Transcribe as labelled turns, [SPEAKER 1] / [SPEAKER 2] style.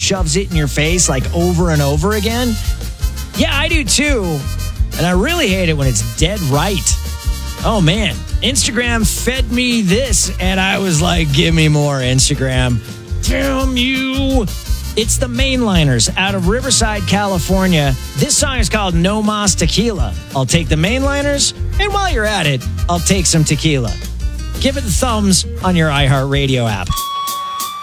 [SPEAKER 1] shoves it in your face like over and over again? Yeah, I do too. And I really hate it when it's dead right. Oh man, Instagram fed me this and I was like, give me more, Instagram. Damn you. It's the Mainliners out of Riverside, California. This song is called No Mas Tequila. I'll take the Mainliners, and while you're at it, I'll take some tequila. Give it the thumbs on your iHeartRadio app.